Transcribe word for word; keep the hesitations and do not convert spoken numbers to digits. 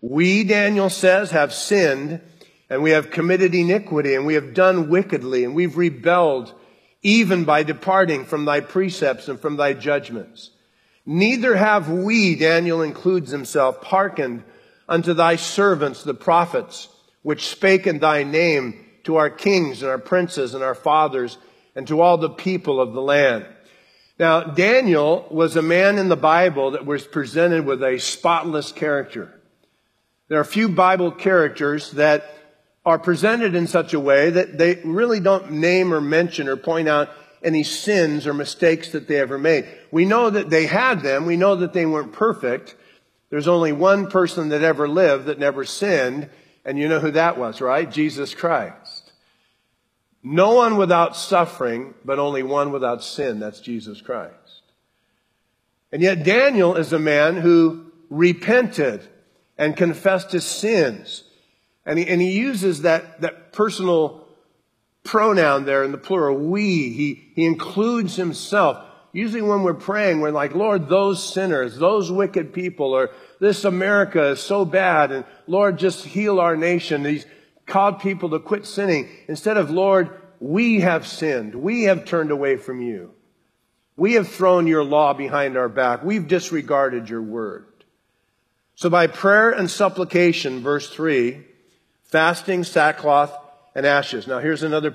We, Daniel says, have sinned, and we have committed iniquity, and we have done wickedly, and we've rebelled, even by departing from thy precepts and from thy judgments. Neither have we, Daniel includes himself, hearkened unto thy servants, the prophets, which spake in thy name to our kings and our princes and our fathers, and to all the people of the land. Now, Daniel was a man in the Bible that was presented with a spotless character. There are few Bible characters that are presented in such a way that they really don't name or mention or point out any sins or mistakes that they ever made. We know that they had them. We know that they weren't perfect. There's only one person that ever lived that never sinned, and you know who that was, right? Jesus Christ. No one without suffering, but only one without sin. That's Jesus Christ. And yet Daniel is a man who repented and confessed his sins. And he, and he uses that, that personal pronoun there in the plural, we. He, he includes himself. Usually when we're praying, we're like, Lord, those sinners, those wicked people, or this America is so bad, and Lord, just heal our nation. He's called people to quit sinning. Instead of, Lord, we have sinned. We have turned away from you. We have thrown your law behind our back. We've disregarded your word. So by prayer and supplication, verse three, fasting, sackcloth, and ashes. Now here's another